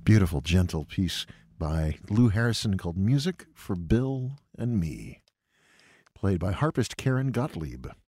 Beautiful, gentle piece by Lou Harrison called Music for Bill and Me, played by harpist Karen Gottlieb.